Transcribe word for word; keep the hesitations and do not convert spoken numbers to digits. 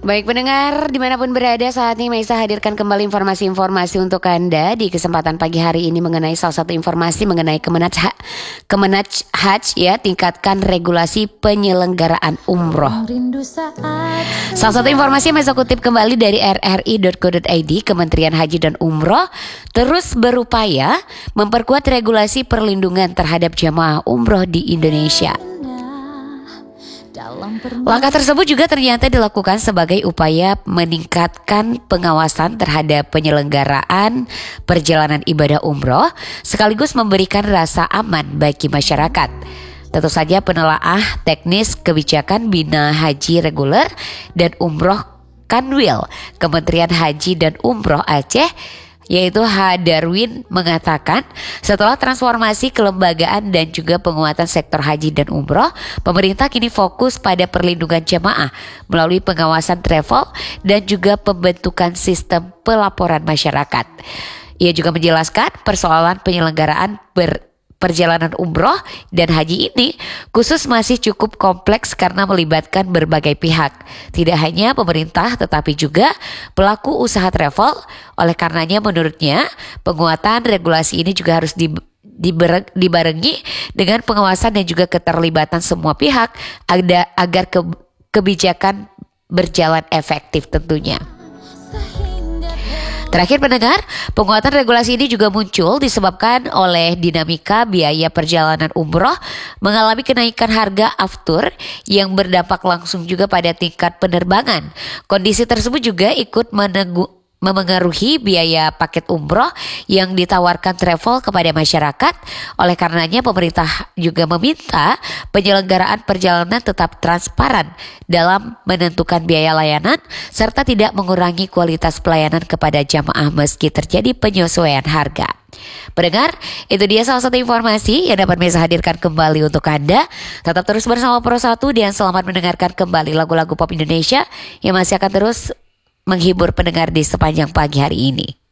Baik pendengar, dimanapun berada saat ini Maisa hadirkan kembali informasi-informasi untuk Anda di kesempatan pagi hari ini mengenai salah satu informasi mengenai Kemenaj Ha- Kemenaj Haj ya, tingkatkan regulasi penyelenggaraan umroh. Salah satu informasi yang Maisa kutip kembali dari r r i dot co dot i d, Kementerian Haji dan Umroh terus berupaya memperkuat regulasi perlindungan terhadap jamaah umroh di Indonesia. Langkah tersebut juga ternyata dilakukan sebagai upaya meningkatkan pengawasan terhadap penyelenggaraan perjalanan ibadah umroh sekaligus memberikan rasa aman bagi masyarakat. Tentu saja penelaah teknis kebijakan Bina Haji Reguler dan Umroh Kanwil Kementerian Haji dan Umroh Aceh, yaitu H. Darwin, mengatakan setelah transformasi kelembagaan dan juga penguatan sektor haji dan umroh, pemerintah kini fokus pada perlindungan jamaah melalui pengawasan travel dan juga pembentukan sistem pelaporan masyarakat. Ia juga menjelaskan persoalan penyelenggaraan ber perjalanan umroh dan haji ini khusus masih cukup kompleks karena melibatkan berbagai pihak. Tidak hanya pemerintah tetapi juga pelaku usaha travel. Oleh karenanya menurutnya penguatan regulasi ini juga harus di, diber, dibarengi dengan pengawasan dan juga keterlibatan semua pihak ada, agar ke, kebijakan berjalan efektif tentunya. Terakhir pendengar, penguatan regulasi ini juga muncul disebabkan oleh dinamika biaya perjalanan umroh mengalami kenaikan harga aftur yang berdampak langsung juga pada tingkat penerbangan. Kondisi tersebut juga ikut menegu- memengaruhi biaya paket umroh yang ditawarkan travel kepada masyarakat. Oleh karenanya pemerintah juga meminta penyelenggaraan perjalanan tetap transparan dalam menentukan biaya layanan serta tidak mengurangi kualitas pelayanan kepada jamaah meski terjadi penyesuaian harga. Pendengar, itu dia salah satu informasi yang dapat Maisa hadirkan kembali untuk Anda. Tetap terus bersama Pro satu dan selamat mendengarkan kembali lagu-lagu pop Indonesia yang masih akan terus menghibur pendengar di sepanjang pagi hari ini.